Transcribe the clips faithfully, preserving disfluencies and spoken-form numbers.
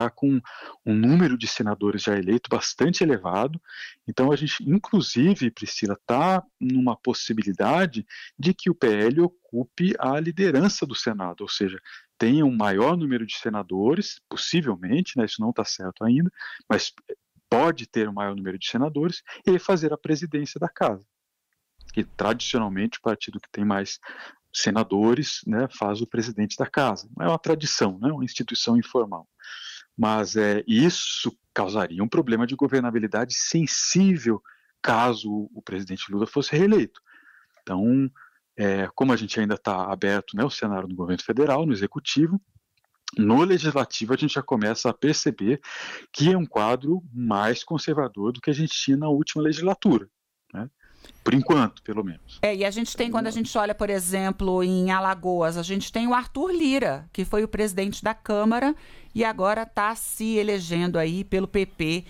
com um número de senadores já eleito bastante elevado, então a gente, inclusive, Priscila, está numa possibilidade de que o P L ocupe a liderança do Senado, ou seja, tenha um maior número de senadores, possivelmente, né, isso não está certo ainda, mas pode ter um maior número de senadores e fazer a presidência da casa, que tradicionalmente o partido que tem mais senadores, né, faz o presidente da casa. É uma tradição, né, uma instituição informal. Mas é, isso causaria um problema de governabilidade sensível caso o presidente Lula fosse reeleito. Então, é, como a gente ainda está aberto, né, o cenário no governo federal, no executivo, no legislativo a gente já começa a perceber que é um quadro mais conservador do que a gente tinha na última legislatura, né? Por enquanto, pelo menos. É, e a gente tem, quando a gente olha, por exemplo, em Alagoas, a gente tem o Arthur Lira, que foi o presidente da Câmara e agora está se elegendo aí pelo P P,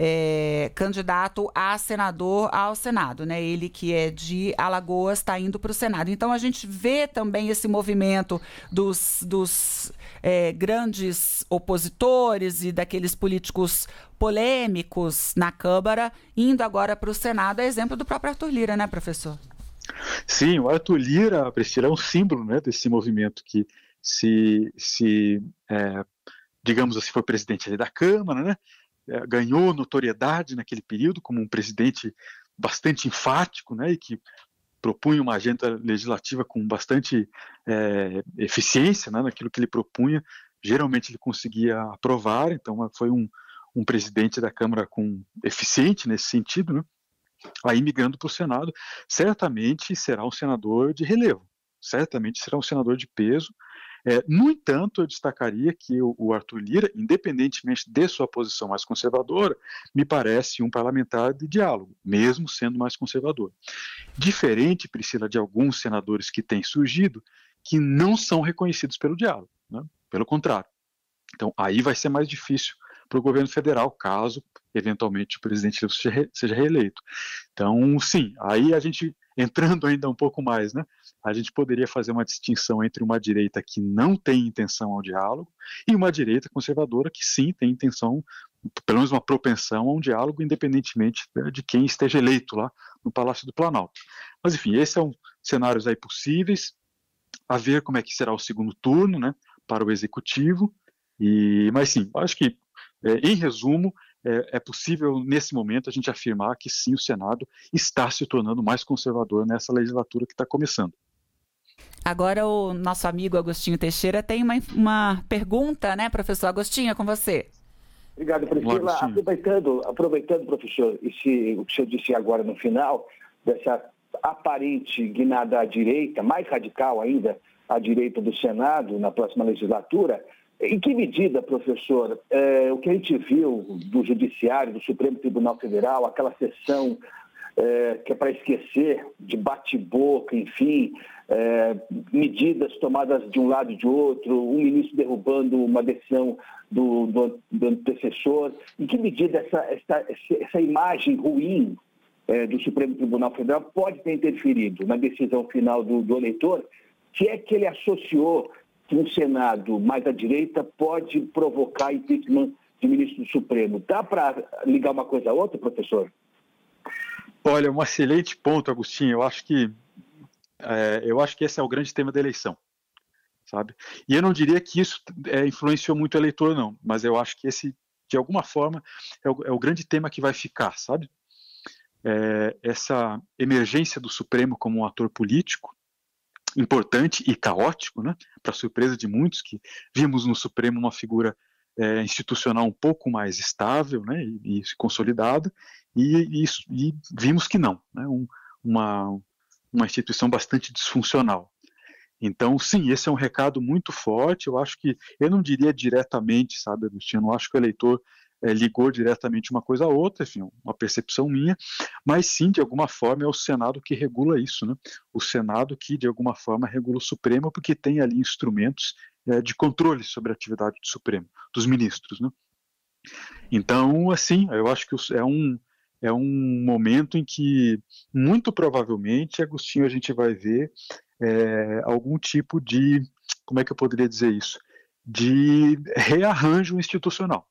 é, candidato a senador ao Senado, né? Ele que é de Alagoas está indo para o Senado. Então a gente vê também esse movimento dos, dos é, grandes opositores e daqueles políticos polêmicos na Câmara, indo agora para o Senado, é exemplo do próprio Arthur Lira, né, professor? Sim, o Arthur Lira, Priscila, é um símbolo, né, desse movimento que se, se é, digamos assim, foi presidente ali da Câmara, né, é, ganhou notoriedade naquele período como um presidente bastante enfático, né, e que propunha uma agenda legislativa com bastante é, eficiência, né, naquilo que ele propunha. Geralmente ele conseguia aprovar, então foi um um presidente da Câmara com eficiente nesse sentido, né? Aí migrando para o Senado, certamente será um senador de relevo, certamente será um senador de peso. É, no entanto, eu destacaria que o, o Arthur Lira, independentemente de sua posição mais conservadora, me parece um parlamentar de diálogo, mesmo sendo mais conservador. Diferente, Priscila, de alguns senadores que têm surgido, que não são reconhecidos pelo diálogo, né? Pelo contrário. Então, aí vai ser mais difícil para o governo federal, caso, eventualmente, o presidente Lula seja, seja reeleito. Então, sim, aí a gente, entrando ainda um pouco mais, né, a gente poderia fazer uma distinção entre uma direita que não tem intenção ao diálogo e uma direita conservadora que, sim, tem intenção, pelo menos uma propensão a um diálogo, independentemente, né, de quem esteja eleito lá no Palácio do Planalto. Mas, enfim, esses são cenários aí possíveis, a ver como é que será o segundo turno, né, para o executivo. E, mas sim, acho que, é, em resumo, é, é possível, nesse momento, a gente afirmar que sim, o Senado está se tornando mais conservador nessa legislatura que está começando. Agora o nosso amigo Agostinho Teixeira tem uma, uma pergunta, né, professor? Agostinho, é com você. Obrigado, Priscila. Aproveitando, aproveitando, professor, esse, o que o senhor disse agora no final, dessa aparente guinada à direita, mais radical ainda, à direita do Senado, na próxima legislatura, em que medida, professor, é, o que a gente viu do Judiciário, do Supremo Tribunal Federal, aquela sessão é, que é para esquecer, de bate-boca, enfim, é, medidas tomadas de um lado e de outro, um ministro derrubando uma decisão do, do, do antecessor, em que medida essa, essa, essa imagem ruim é, do Supremo Tribunal Federal pode ter interferido na decisão final do, do eleitor, se é que ele associou que um Senado mais à direita pode provocar impeachment de ministro do Supremo. Dá para ligar uma coisa a outra, professor? Olha, um excelente ponto, Agostinho. Eu acho que é, eu acho que esse é o grande tema da eleição, sabe? E eu não diria que isso é, influenciou muito o eleitor, não, mas eu acho que esse, de alguma forma, é o, é o grande tema que vai ficar, sabe? É, essa emergência do Supremo como um ator político, importante e caótico, né, para surpresa de muitos, que vimos no Supremo uma figura é, institucional um pouco mais estável, né, e, e consolidada, e, e, e vimos que não, né, um, uma, uma instituição bastante disfuncional. Então, sim, esse é um recado muito forte. Eu acho que, eu não diria diretamente, sabe, Agostinho, eu não acho que o eleitor é, ligou diretamente uma coisa a outra, enfim, uma percepção minha, mas sim, de alguma forma, é o Senado que regula isso, né? O Senado que, de alguma forma, regula o Supremo, porque tem ali instrumentos é, de controle sobre a atividade do Supremo, dos ministros, né? Então, assim, eu acho que é um, é um momento em que, muito provavelmente, Agostinho, a gente vai ver é, algum tipo de, como é que eu poderia dizer isso? de rearranjo institucional.